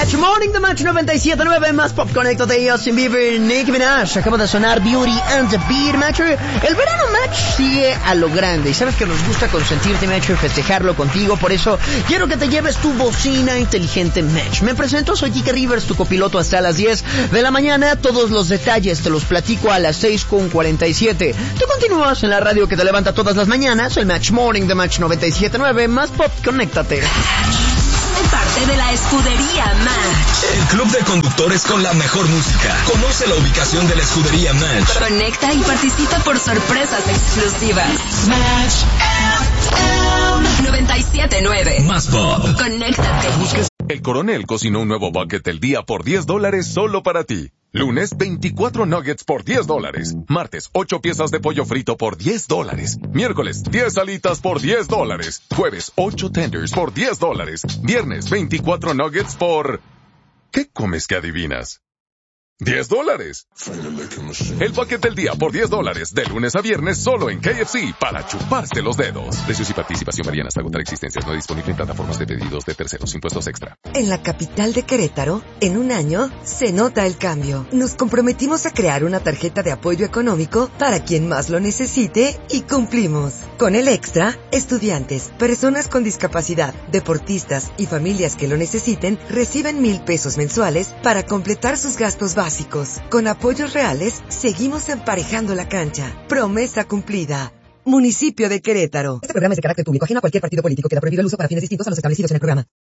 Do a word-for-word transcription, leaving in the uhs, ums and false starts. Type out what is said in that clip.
Match Morning, The Match noventa y siete punto nueve, más pop, conéctate. Yo sin Bieber, Nicki Minaj. Acaba de sonar Beauty and the Beat, Match. El verano, Match, sigue a lo grande. Y sabes que nos gusta consentirte, Match, y festejarlo contigo. Por eso quiero que te lleves tu bocina inteligente, Match. Me presento, soy Kike Rivers, tu copiloto hasta las diez de la mañana. Todos los detalles te los platico a las seis con cuarenta y siete. Tú continúas en la radio que te levanta todas las mañanas. El Match Morning, The Match noventa y siete punto nueve, más pop, conéctate. Parte de la escudería Match. El club de conductores con la mejor música. Conoce la ubicación de la escudería Match. Conecta y participa por sorpresas exclusivas. Match noventa y siete punto nueve. Más pop. Conéctate. El Coronel cocinó un nuevo bucket del día por diez dólares solo para ti. Lunes, veinticuatro nuggets por diez dólares. Martes, ocho piezas de pollo frito por diez dólares. Miércoles, diez alitas por diez dólares. Jueves, ocho tenders por diez dólares. Viernes, veinticuatro nuggets por... ¿Qué comes que adivinas? diez dólares. El paquete del día por diez dólares, de lunes a viernes, solo en K F C, para chuparse los dedos. Precios y participación varían hasta agotar existencias. No disponible en plataformas de pedidos de terceros, impuestos extra. En la capital de Querétaro, en un año, se nota el cambio. Nos comprometimos a crear una tarjeta de apoyo económico para quien más lo necesite y cumplimos. Con el extra, estudiantes, personas con discapacidad, deportistas y familias que lo necesiten reciben mil pesos mensuales para completar sus gastos básicos. Básicos. Con apoyos reales, seguimos emparejando la cancha. Promesa cumplida. Municipio de Querétaro. Este programa es de carácter público, ajeno a cualquier partido político. Queda prohibido el uso para fines distintos a los establecidos en el programa.